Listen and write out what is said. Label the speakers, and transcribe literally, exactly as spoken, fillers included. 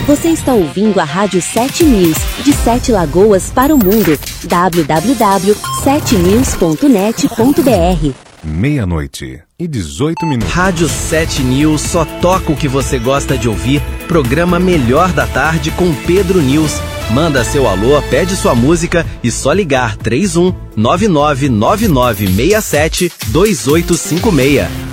Speaker 1: Você está ouvindo a Rádio sete News, de Sete Lagoas para o mundo. w w w ponto sete news ponto net ponto b r.
Speaker 2: Meia-noite e dezoito minutos.
Speaker 3: Rádio sete News só toca o que você gosta de ouvir. Programa Melhor da Tarde com Pedro News. Manda seu alô, pede sua música e só ligar três um nove nove nove nove seis sete dois oito cinco seis.